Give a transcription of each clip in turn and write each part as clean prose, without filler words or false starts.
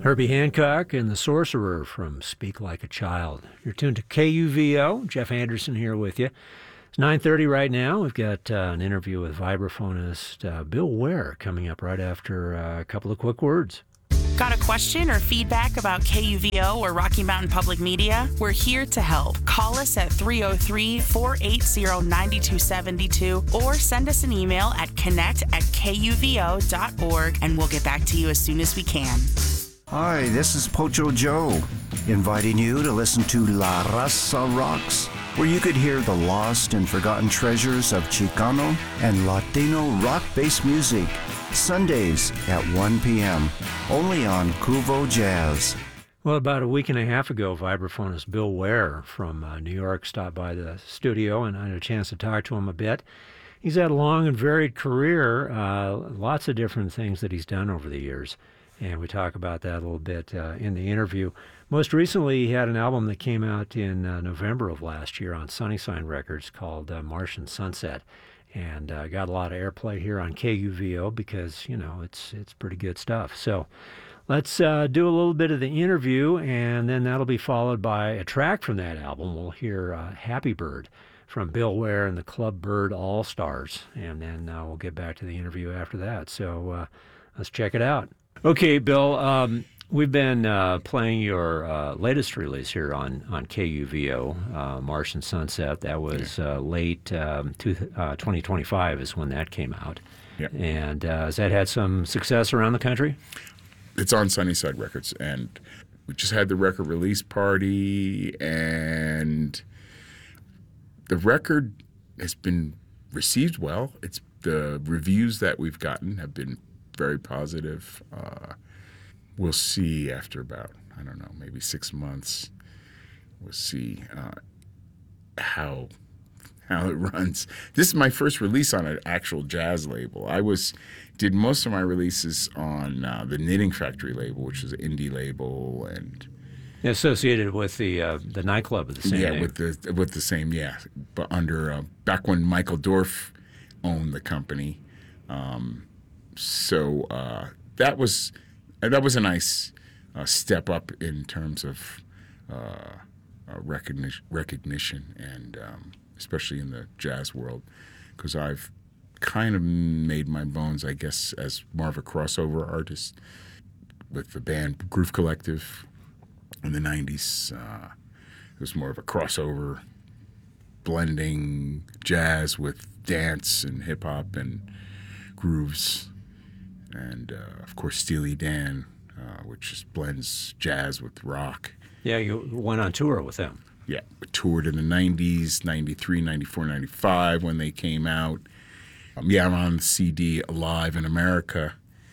Herbie Hancock and the Sorcerer from Speak Like a Child. You're tuned to KUVO. Jeff Anderson here with you. It's 9:30 right now. We've got an interview with vibraphonist Bill Ware coming up right after a couple of quick words. Got a question or feedback about KUVO or Rocky Mountain Public Media? We're here to help. Call us at 303-480-9272 or send us an email at connect@kuvo.org and we'll get back to you as soon as we can. Hi, this is Pocho Joe, inviting you to listen to La Raza Rocks, where you could hear the lost and forgotten treasures of Chicano and Latino rock-based music, Sundays at 1 p.m., only on Kuvo Jazz. Well, about a week and a half ago, vibraphonist Bill Ware from New York stopped by the studio, and I had a chance to talk to him a bit. He's had a long and varied career, lots of different things that he's done over the years. And we talk about that a little bit in the interview. Most recently, he had an album that came out in November of last year on Sunny Sign Records called Martian Sunset. And got a lot of airplay here on KUVO because, you know, it's pretty good stuff. So let's do a little bit of the interview, and then that'll be followed by a track from that album. We'll hear Happy Bird from Bill Ware and the Club Bird All-Stars. And then we'll get back to the interview after that. So let's check it out. Okay, Bill, we've been playing your latest release here on KUVO, Martian Sunset. That was late 2025 is when that came out. Yeah. And has that had some success around the country? It's on Sunnyside Records, and we just had the record release party, and the record has been received well. The reviews that we've gotten have been very positive. We'll see after about, I don't know, maybe 6 months. We'll see how it runs. This is my first release on an actual jazz label. I did most of my releases on the Knitting Factory label, which is an indie label, and associated with the nightclub of the same name. with the same, but under back when Michael Dorf owned the company. So that was a nice step up in terms of recognition, and especially in the jazz world, because I've kind of made my bones, I guess, as more of a crossover artist with the band Groove Collective in the 90s. It was more of a crossover, blending jazz with dance and hip-hop and grooves. And, of course, Steely Dan, which just blends jazz with rock. Yeah, you went on tour with them. Yeah, we toured in the 90s, 93, 94, 95 when they came out. I'm on the CD Alive in America.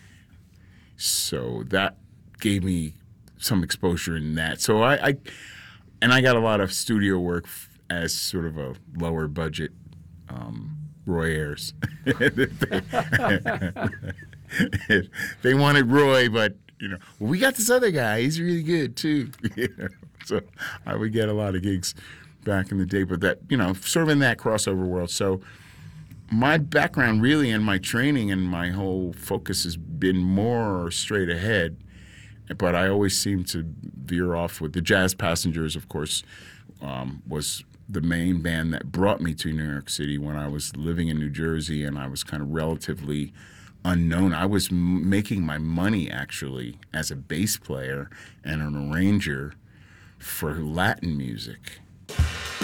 So that gave me some exposure in that. So I got a lot of studio work as sort of a lower budget Roy Ayers. They wanted Roy, but we got this other guy. He's really good too. So I would get a lot of gigs back in the day, but that sort of in that crossover world. So my background really and my training and my whole focus has been more straight ahead, but I always seem to veer off with the Jazz Passengers. Of course, was the main band that brought me to New York City when I was living in New Jersey, and I was kind of relatively unknown. I was making my money actually as a bass player and an arranger for Latin music.